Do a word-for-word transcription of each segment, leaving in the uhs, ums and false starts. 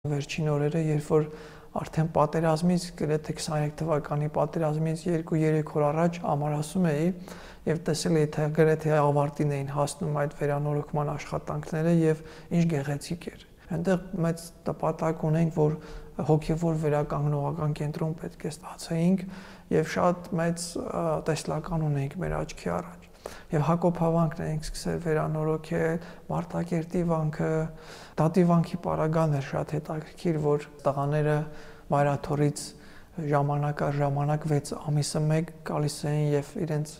Վերջին օրերը, երբ որ արդեն պատերազմից, գրեթե քսաներեք թվականի պատերազմից երկու-երեք օր առաջ ամառասում էի եւ տեսել էի, թե գրեթե ավարտին էին հասնում այդ վերանորոգման աշխատանքները եւ ինչ գեղեցիկ էր։ Այնտեղ մեծ նպատակ ունենք, որ հոգեվոր վերականգնողական կենտրոն պետք է ստացեինք եւ շատ մեծ տեսլական ունենք մեր աչքի առաջ։ Եվ Հակոբ Հավանքն ենք սկսել վերանորոգել, Մարտակերտի վանքը, Դատի վանքի պարագան էր շատ հետաքրքիր, որ տղաները Մայրաթորից ժամանակ առ ժամանակ վեց ամիսը մեկ գալիս էին եւ իրենց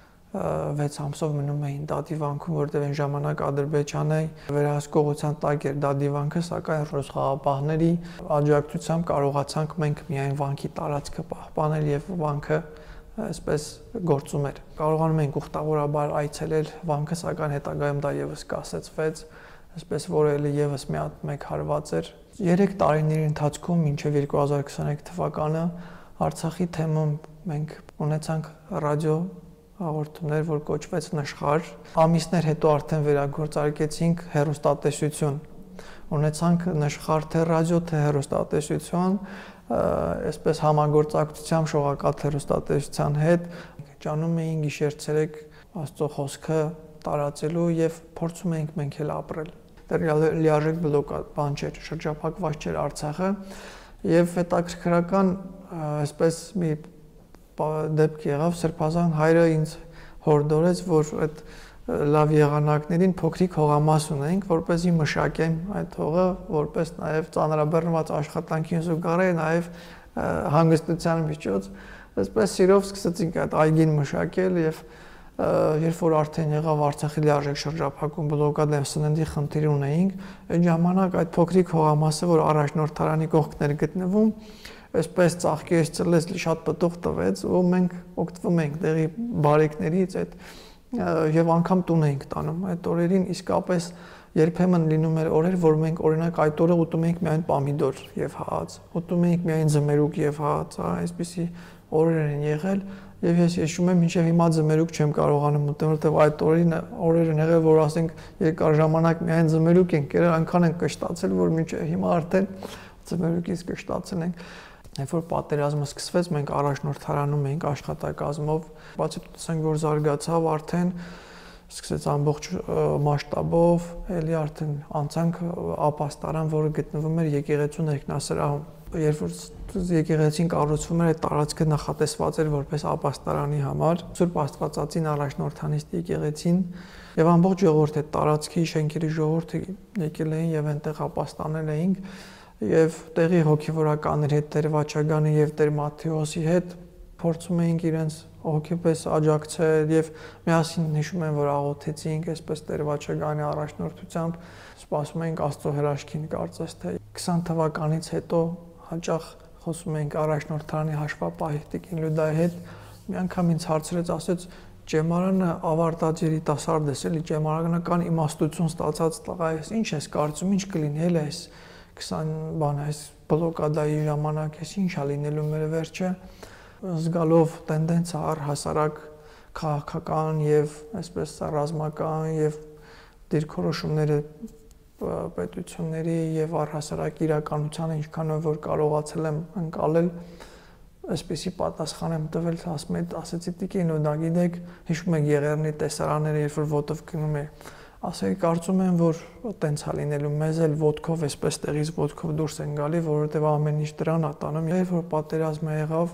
վեց ամսով մնում էին Դատի վանքում, որտեղ այն ժամանակ Ադրբեջանը վերահսկողության տակ էր Դատի վանքը, սակայն ռուս խաղապահների աջակցությամբ կարողացանք մենք միայն վանքի տարածքը պահպանել եւ վանքը այսպես գործում էր։ Կարողանում ենք ուխտավորաբար այցելել վանքը, սակայն հետագայում դա եւս կասեցվեց, այսպես որ էլի եւս մի հատ մեկ հարված էր։ Երեք տարիների ընթացքում մինչև երկու հազար քսաներեք թվականը Արցախի թեմում մենք ունեցանք ռադիո հաղորդումներ, որ կոչվեց Նշխար։ Ամիսներ հետո արդեն վերագործարկեցինք հեռուստատեսություն։ Ունեցանք Նշխար թե ռադիո, թե հեռուստատեսություն, այսպես համագործակցությամբ շողակաթ հեռուստատեսության հետ ճանում էին գիշեր-ցերեկ Աստծո խոսքը տարածելու եւ փորձում էինք մենք էլ ապրել։ Դեռ լիարժեք բլոկ բան չէր, շրջափակված չէր Արցախը եւ հետաքրքրական այսպես մի դեպք եղավ, Սրբազան հայրը ինձ հորդորեց, որ այդ լավ եղանակներին փոքրիկ հողամաս ունենք, որպեսզի մշակեմ այդ հողը, որպես նաև ծանրաբեռնված աշխատանքին զուգահեռ նաև հանգստության միջոց։ Այսպես սիրով սկսեցինք այդ այգին մշակել եւ երբ որ արդեն եղավ Արցախի լիարժեք շրջափակում, բլոկադեմ սննդի խնդիր ունեինք, այդ ժամանակ այդ փոքրիկ հողամասը, որ առաջնորդարանի կողքն էր գտնվում, այսպես ծաղկեց, ծլեց, շատ պտուղ տվեց, ու մենք օգտվում ենք դեղի բարեկներից այդ եւ անգամ տուն էինք տանում այդ օրերին իսկապես երբեմն լինում էր օրեր, որ մենք օրինակ այդ օրը ուտում էինք միայն պամիդոր եւ հաց, ուտում էինք միայն ձմերուկ եւ հաց, այսպիսի օրեր են եղել եւ ես հիշում եմ մինչեւ հիմա ձմերուկ չեմ կարողանում ուտել, որովհետեւ այդ օրերին օրեր են եղել, որ ասենք երկար ժամանակ միայն ձմերուկ ենք եղել, այնքան են կշտացել, որ մինչեւ հիմա արդեն ձմերուկից կշտացել ենք։ Երբ որ պատերազմը սկսվեց, մենք առաջնորդարանում էինք աշխատակազմով, բացի տեսանք, որ զարգացավ արդեն, սկսեց ամբողջ մասշտաբով, էլի արդեն անցանք ապաստարան, որը գտնվում էր եկեղեցու ներքնասրահում։ Երբ որ եկեղեցին կառուցվում էր, այդ տարածքը նախատեսված էր որպես ապաստարանի համար, Սուրբ Աստվածածին առաջնորդանիստ եկեղեցին եւ ամբողջ ժողովուրդը տարածքի շենքերի ժողովուրդը եկել էին եւ այնտեղ ապաստանել էինք եւ տեղի հոգեվորականների հետ Տեր Վաչագանի եւ Տեր Մատթեոսի հետ փորձում էինք իրենց հոգեպես աջակցել եւ միասին հիշում եմ, որ աղոթեցինք այսպես Տեր Վաչագանի առաջնորդությամբ, սպասում էինք Աստծո հրաշքին, կարծես թե քսան թվականից հետո հաճախ խոսում էինք առաջնորդարանի հաշվապահի Տիկին Լյուդայի հետ, մի անգամ ինձ հարցրեց, ասեց Ճեմարանը ավարտած երիտասարդ ես, էլի ճեմարանական իմաստություն ստացած տղա ես, ինչ ես կարծում, ինչ կլինի էլ այս քսան բան այս բլոկադայի ժամանակ էս ինչա լինելու մեր վերջը, զգալով տենդենսը առհասարակ քաղաքական եւ այսպես ռազմական եւ դիրքորոշումները պետությունների եւ առհասարակ իրականությանը ինչքանով որ կարողացել եմ անցալել, այսպեսի պատասխան եմ տվել, ասում եմ, ասեցի Տիկին, ու դա գիտեք, հիշում եք Եղեռնի տեսարանները, երբ որ ոտով գնում է, ասեի կարծում եմ, որ տենց է լինելու, մեզ էլ ոտքով այսպես տեղից ոտքով դուրս են գալի, որովհետեւ ամեն ինչ դրան է տանում, երբ որ պատերազմը եղավ,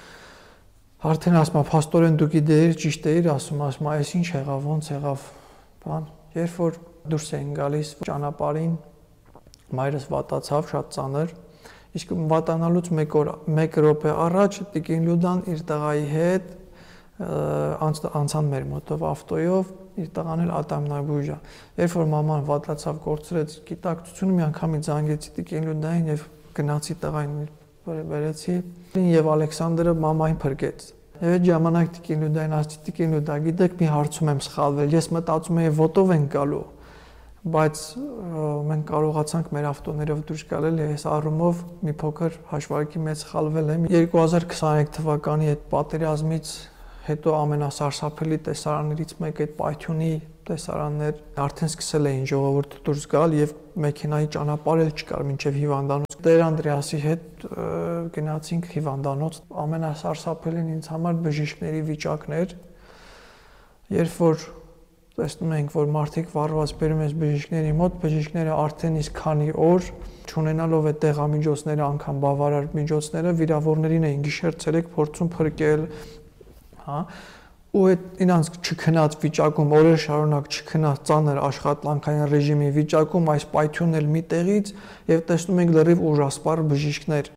արդեն ասում եմ, փաստորեն դու գիտեիր, ճիշտ էիր, ասում ասում, այս ինչ եղավ, ոնց եղավ, բան, երբ որ դուրս էին գալիս ճանապարհին, մայրս վատացավ, շատ ծանր, իսկ վատանալուց մեկ օր, մեկ րոպե առաջ Տիկին Լյուդան իր տղայի հետ անցան մեր մոտով ավտոյով, իր տղան էլ ատամնաբույժ է։ Երբ որ մաման վատացավ, կորցրեց գիտակցությունը, մի անգամից զանգեցի Տիկին Լյուդային եւ գնացի տղային բերեցի, եւ Ալեքսանդրը մամային փրկեց։ Եվ այդ ժամանակ Տիկին Լյուդային ասացի, Տիկին Լյուդա, գիտեք, մի հարցում եմ սխալվել, ես մտածում եի ոտով ենք գալու, բայց մենք կարողացանք մեր ավտոներով դուրս գալ, ես առումով մի փոքր հաշվարկի մեջ սխալվել եմ։ երկու հազար քսաներեք թվականի այդ պատերազմից հետո ամենասարսափելի տեսարաններից մեկը այդ Պայթյունի տեսարաններ, արդեն սկսել էին ժողովուրդը դուրս գալ եւ մեքենայի ճանապարհ էլ չկար մինչեւ հիվանդանոց։ Տեր Անդրեասի հետ գնացինք հիվանդանոց։ Ամենասարսափելին ինձ համար բժիշկների վիճակն էր, երբ որ տեսնում ենք, որ մարդիկ վառված բերում են բժիշկների մոտ, բժիշկները արդեն իսկ քանի օր չունենալով այդ դեղամիջոցները, անգամ բավարար միջոցները վիրավորներին էին գիշեր-ցերեկ փորձում փրկել, հա, ու այդ ինձ չքնած վիճակում, օրեր շարունակ չքնած ծանր աշխատանքային ռեժիմի վիճակում այս պայթյունն էլ մի տեղից եւ տեսնում ենք լրիվ ուժասպառ բժիշկներ։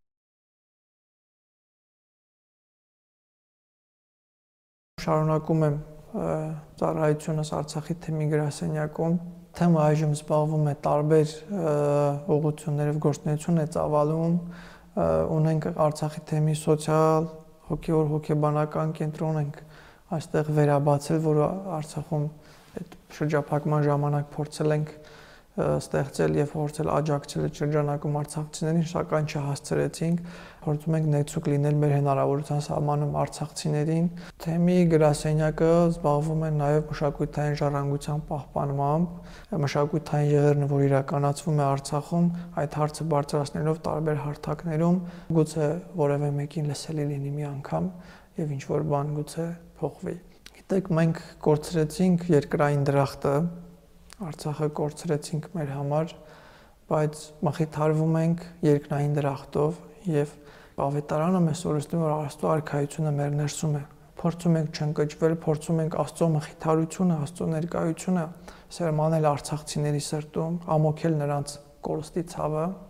Շարունակում եմ ծառայությունս Արցախի թեմի գրասենյակում, թեմը այժմ զբաղվում է տարբեր ուղղություններով գործունեություն է ծավալում, ունենք Արցախի թեմի սոցիալ, հոգեոր հոգեբանական կենտրոն ենք այստեղ վերաբացել, որը Արցախում այդ շրջափակման ժամանակ փորձել ենք ստեղծել եւ փորձել աջակցել այդ շրջանակում արցախցիներին, սակայն չհասցրեցինք, փորձում ենք ներծուկ լինել մեր հնարավորության սահմանում արցախցիներին։ Թեմի գրասենյակը զբաղվում է նաեւ մշակութային ժառանգության պահպանմամբ, մշակութային եղերնը, որ իրականացվում է Արցախում, այդ հարցը բարձրացնելով տարբեր հարթակներում, գուցե որևէ մեկին լսելի լինի մի անգամ եւ ինչ որ բան գուցե փոխվի։ Գիտեք, մենք կորցրեցինք երկրային դրախտը, Արցախը կորցրեցինք մեր համար, բայց մխիթարվում ենք երկնային դրախտով եւ ավետարանը մեզ օրհասնում որ Աստծո արքայությունը մեր ներսում է։ Փորձում ենք չընկճվել, փորձում ենք Աստծո մխիթարությունը, Աստծո ներկայությունը սերմանել արցախցիների սրտում, ամոքել նրանց կորստի ցավը